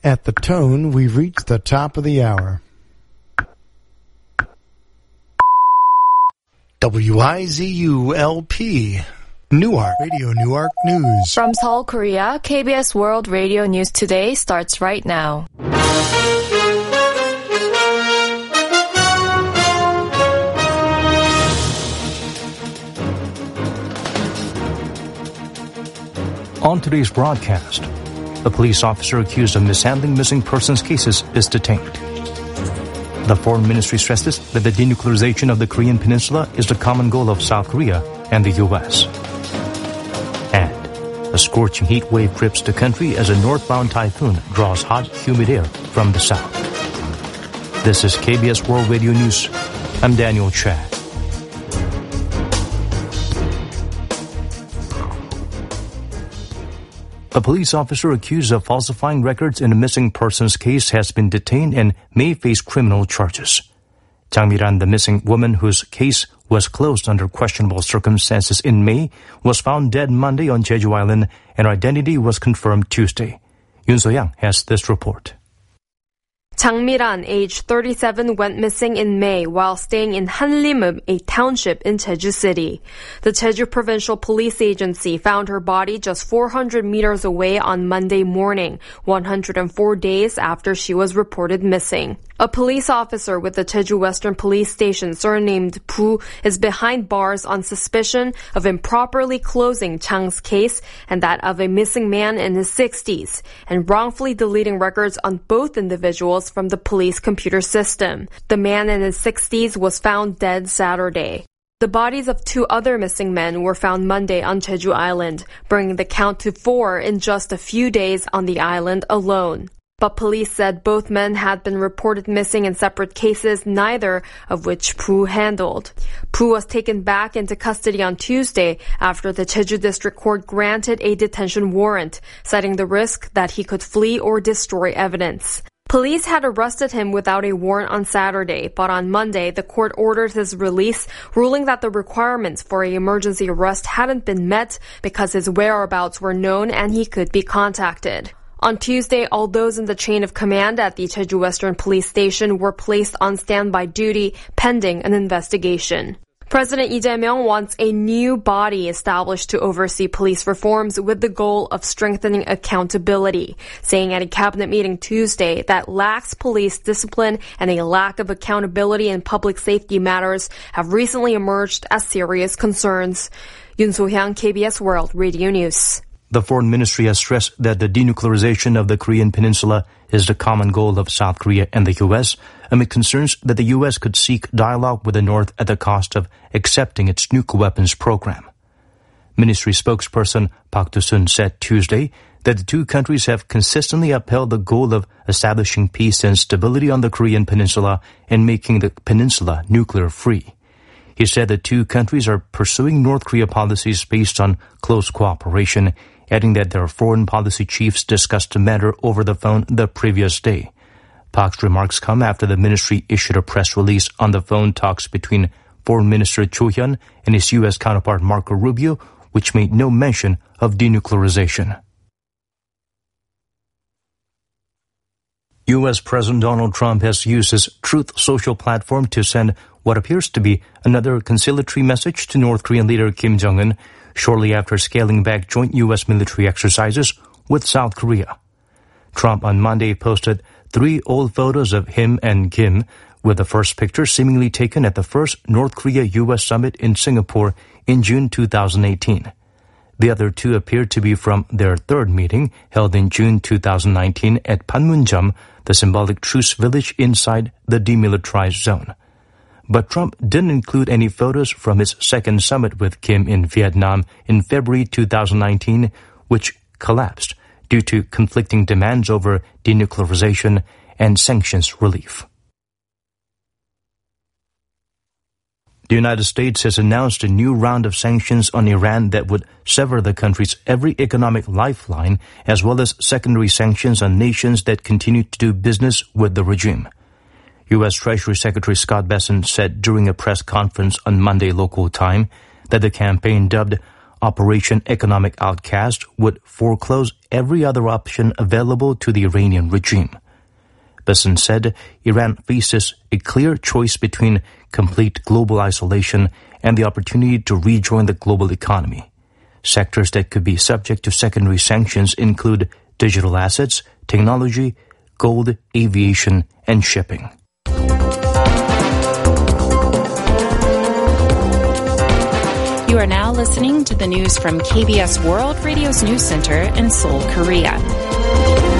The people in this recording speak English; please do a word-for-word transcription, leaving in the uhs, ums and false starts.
At the tone, we've reached the top of the hour. W I Z U L P, Newark, Radio Newark News. From Seoul, Korea, K B S World Radio News Today starts right now. On today's broadcast, a police officer accused of mishandling missing persons cases is detained. The Foreign Ministry stresses that the denuclearization of the Korean Peninsula is the common goal of South Korea and the U S. And a scorching heat wave grips the country as a northbound typhoon draws hot, humid air from the south. This is K B S World Radio News. I'm Daniel Chad. A police officer accused of falsifying records in a missing persons case has been detained and may face criminal charges. Jang Mi-ran, the missing woman whose case was closed under questionable circumstances in May, was found dead Monday on Jeju Island and her identity was confirmed Tuesday. Yoon So-yang has this report. Jang Mi-ran, age thirty-seven, went missing in May while staying in Hanlim, a township in Jeju City. The Jeju Provincial Police Agency found her body just four hundred meters away on Monday morning, one hundred four days after she was reported missing. A police officer with the Jeju Western Police Station, surnamed Pu, is behind bars on suspicion of improperly closing Chang's case and that of a missing man in his sixties, and wrongfully deleting records on both individuals from the police computer system. The man in his sixties was found dead Saturday. The bodies of two other missing men were found Monday on Jeju Island, bringing the count to four in just a few days on the island alone. But police said both men had been reported missing in separate cases, neither of which Pu handled. Pu was taken back into custody on Tuesday after the Jeju District Court granted a detention warrant, citing the risk that he could flee or destroy evidence. Police had arrested him without a warrant on Saturday, but on Monday, the court ordered his release, ruling that the requirements for an emergency arrest hadn't been met because his whereabouts were known and he could be contacted. On Tuesday, all those in the chain of command at the Jeju Western Police Station were placed on standby duty pending an investigation. President Lee Jae-myung wants a new body established to oversee police reforms with the goal of strengthening accountability, saying at a cabinet meeting Tuesday that lax police discipline and a lack of accountability in public safety matters have recently emerged as serious concerns. Yoon So-hyang, K B S World Radio News. The Foreign Ministry has stressed that the denuclearization of the Korean Peninsula is the common goal of South Korea and the U S, amid concerns that the U S could seek dialogue with the North at the cost of accepting its nuclear weapons program. Ministry spokesperson Park Do-sun said Tuesday that the two countries have consistently upheld the goal of establishing peace and stability on the Korean Peninsula and making the peninsula nuclear-free. He said the two countries are pursuing North Korea policies based on close cooperation, adding that their foreign policy chiefs discussed the matter over the phone the previous day. Park's remarks come after the ministry issued a press release on the phone talks between Foreign Minister Cho Hyun and his U S counterpart Marco Rubio, which made no mention of denuclearization. U S President Donald Trump has used his Truth Social platform to send what appears to be another conciliatory message to North Korean leader Kim Jong-un shortly after scaling back joint U S military exercises with South Korea. Trump on Monday posted three old photos of him and Kim, with the first picture seemingly taken at the first North Korea-U S summit in Singapore in June two thousand eighteen. The other two appear to be from their third meeting held in June two thousand nineteen at Panmunjom, the symbolic truce village inside the demilitarized zone. But Trump didn't include any photos from his second summit with Kim in Vietnam in February two thousand nineteen, which collapsed due to conflicting demands over denuclearization and sanctions relief. The United States has announced a new round of sanctions on Iran that would sever the country's every economic lifeline, as well as secondary sanctions on nations that continue to do business with the regime. U S Treasury Secretary Scott Bessent said during a press conference on Monday local time that the campaign dubbed Operation Economic Outcast would foreclose every other option available to the Iranian regime. Bessent said Iran faces a clear choice between complete global isolation and the opportunity to rejoin the global economy. Sectors that could be subject to secondary sanctions include digital assets, technology, gold, aviation, and shipping. You are now listening to the news from K B S World Radio's News Center in Seoul, Korea.